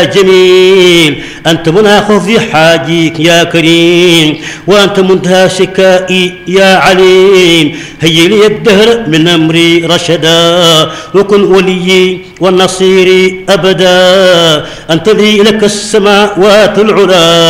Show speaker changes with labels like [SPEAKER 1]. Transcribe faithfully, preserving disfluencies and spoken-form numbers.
[SPEAKER 1] جميل أنت مناخ في حاجيك يا كريم، وأنت منتهى شكائي يا عليم. هيا لي الدهر من أمري رشدا، وكن وليي والنصير أبدا. أنت لي لك السماوات العلا